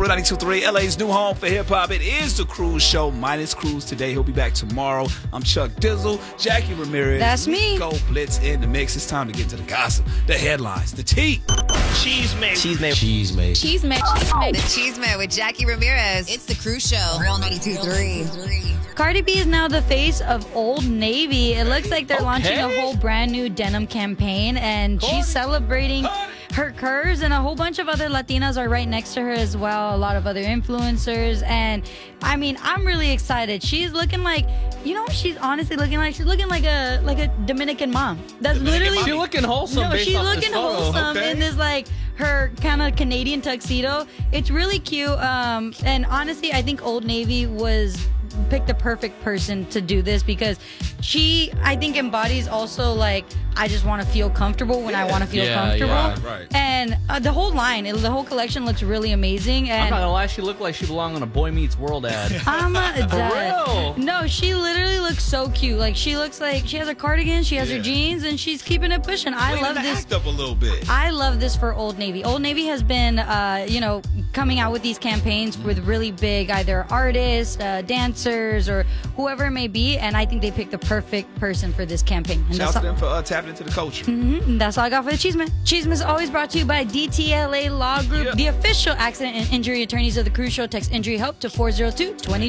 Real 92.3, LA's new home for hip-hop. It is the Cruz Show, minus Cruz today. He'll be back tomorrow. I'm Chuck Dizzle, Jackie Ramirez. That's me. Go Blitz in the mix. It's time to get into the gossip, the headlines, the tea. Cheesemate. The Cheesemate with Jackie Ramirez. It's the Cruz Show. Real 92.3. Cardi B is now the face of Old Navy. It looks like they're launching a whole brand new denim campaign, and she's celebrating her curves, and a whole bunch of other Latinas are right next to her as well. A lot of other influencers, and I mean, I'm really excited. She's looking like, you know, she's honestly looking like a Dominican mom. That's literally She's looking wholesome. No, she's looking wholesome in this like her kind of Canadian tuxedo. It's really cute. And honestly, I think Old Navy picked the perfect person to do this because she, I think, embodies also like, I just want to feel comfortable when I want to feel comfortable. Yeah, right. And the whole line, the whole collection looks really amazing. And I'm not gonna lie, she looked like she belonged on a Boy Meets World ad. I'm dead. real? No, she literally looks so cute. Like, she looks like she has her cardigan, she has her jeans, and she's keeping it pushing. I love this. Act up a little bit. I love this for Old Navy. Old Navy has been, coming out with these campaigns with really big either artists, dancers, or whoever it may be, and I think they picked the perfect person for this campaign. And Shout out to them for tapping into the culture. And that's all I got for the Cheeseman. Cheeseman is always brought to you by DTLA Law Group, the official accident and injury attorneys of the Cruz Show. Text injury help to 402-20.